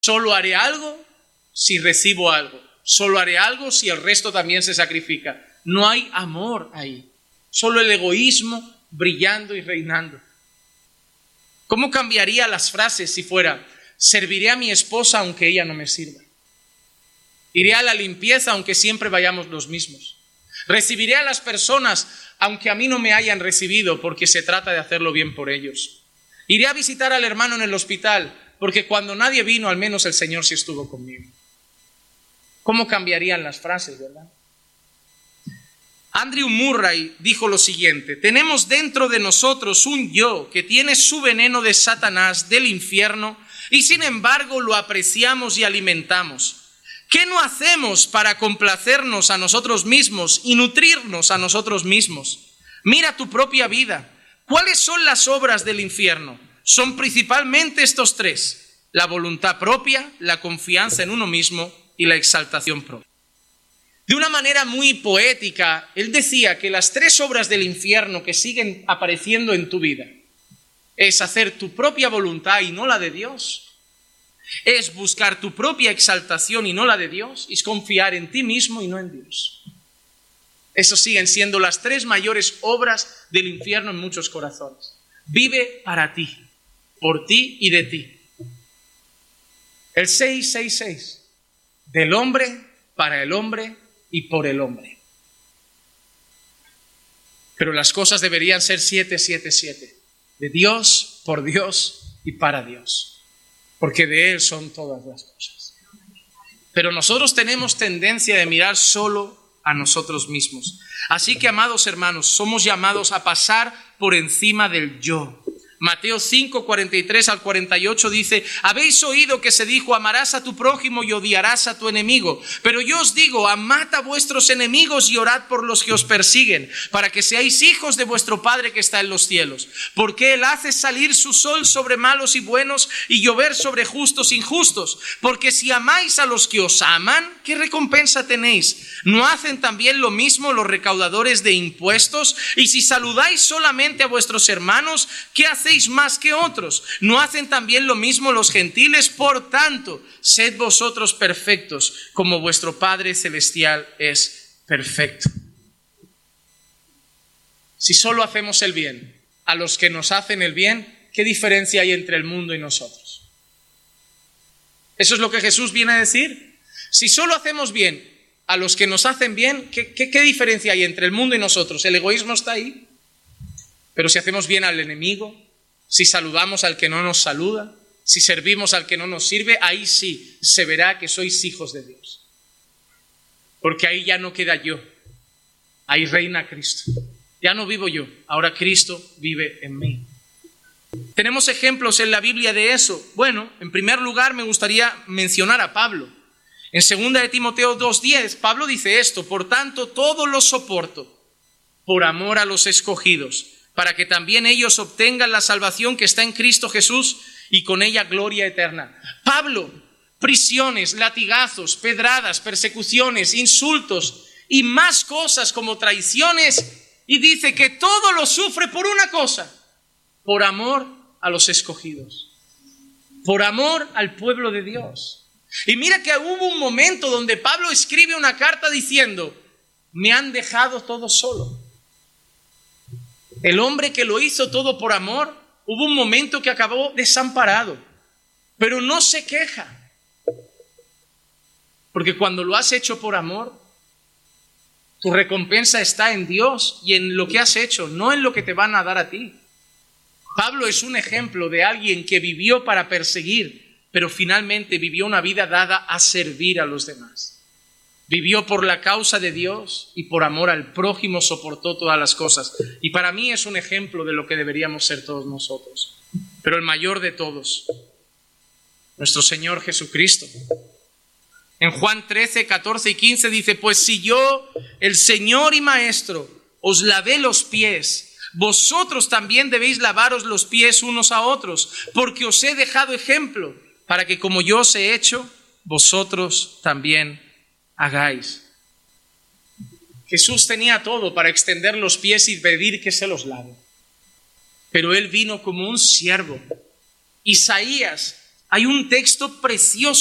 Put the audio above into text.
Solo haré algo si recibo algo. Solo haré algo si el resto también se sacrifica. No hay amor ahí. Solo el egoísmo brillando y reinando. ¿Cómo cambiaría las frases si fuera: serviré a mi esposa aunque ella no me sirva? Iré a la limpieza aunque siempre vayamos los mismos. Recibiré a las personas aunque a mí no me hayan recibido, porque se trata de hacerlo bien por ellos. Iré a visitar al hermano en el hospital, porque cuando nadie vino, al menos el Señor sí estuvo conmigo. ¿Cómo cambiarían las frases, verdad? Andrew Murray dijo lo siguiente: tenemos dentro de nosotros un yo que tiene su veneno de Satanás, del infierno, y sin embargo lo apreciamos y alimentamos. ¿Qué no hacemos para complacernos a nosotros mismos y nutrirnos a nosotros mismos? Mira tu propia vida. ¿Cuáles son las obras del infierno? Son principalmente estos tres: la voluntad propia, la confianza en uno mismo y la exaltación propia. De una manera muy poética, él decía que las tres obras del infierno que siguen apareciendo en tu vida es hacer tu propia voluntad y no la de Dios. Es buscar tu propia exaltación y no la de Dios. Es confiar en ti mismo y no en Dios. Esas siguen siendo las tres mayores obras del infierno en muchos corazones. Vive para ti, por ti y de ti. El 666. Del hombre, para el hombre y por el hombre. Pero las cosas deberían ser 777. De Dios, por Dios y para Dios. Porque de Él son todas las cosas. Pero nosotros tenemos tendencia de mirar solo a nosotros mismos. Así que, amados hermanos, somos llamados a pasar por encima del yo. Mateo 5, 43 al 48 dice: habéis oído que se dijo, amarás a tu prójimo y odiarás a tu enemigo. Pero yo os digo, amad a vuestros enemigos y orad por los que os persiguen, para que seáis hijos de vuestro Padre que está en los cielos. Porque Él hace salir su sol sobre malos y buenos y llover sobre justos e injustos. Porque si amáis a los que os aman, ¿qué recompensa tenéis? ¿No hacen también lo mismo los recaudadores de impuestos? Y si saludáis solamente a vuestros hermanos, ¿qué hacéis más que otros? ¿No hacen también lo mismo los gentiles? Por tanto, sed vosotros perfectos, como vuestro Padre Celestial es perfecto. Si solo hacemos el bien a los que nos hacen el bien, ¿qué diferencia hay entre el mundo y nosotros? Eso es lo que Jesús viene a decir. Si solo hacemos bien a los que nos hacen bien, ¿qué diferencia hay entre el mundo y nosotros? El egoísmo está ahí. Pero si hacemos bien al enemigo, si saludamos al que no nos saluda, si servimos al que no nos sirve, ahí sí se verá que sois hijos de Dios. Porque ahí ya no queda yo, ahí reina Cristo. Ya no vivo yo, ahora Cristo vive en mí. ¿Tenemos ejemplos en la Biblia de eso? Bueno, en primer lugar me gustaría mencionar a Pablo. En 2 de Timoteo 2:10, Pablo dice esto: por tanto, todo lo soporto por amor a los escogidos, para que también ellos obtengan la salvación que está en Cristo Jesús y con ella gloria eterna. Pablo, prisiones, latigazos, pedradas, persecuciones, insultos y más cosas como traiciones, y dice que todo lo sufre por una cosa: por amor a los escogidos, por amor al pueblo de Dios. Y mira que hubo un momento donde Pablo escribe una carta diciendo: me han dejado todo solo. El hombre que lo hizo todo por amor, hubo un momento que acabó desamparado, pero no se queja. Porque cuando lo has hecho por amor, tu recompensa está en Dios y en lo que has hecho, no en lo que te van a dar a ti. Pablo es un ejemplo de alguien que vivió para perseguir, pero finalmente vivió una vida dada a servir a los demás. Vivió por la causa de Dios y por amor al prójimo soportó todas las cosas. Y para mí es un ejemplo de lo que deberíamos ser todos nosotros. Pero el mayor de todos, nuestro Señor Jesucristo. En Juan 13, 14 y 15 dice: pues si yo, el Señor y Maestro, os lavé los pies, vosotros también debéis lavaros los pies unos a otros, porque os he dejado ejemplo, para que como yo os he hecho, vosotros también hagáis. Jesús tenía todo para extender los pies y pedir que se los lave. Pero Él vino como un siervo. Isaías Hay un texto precioso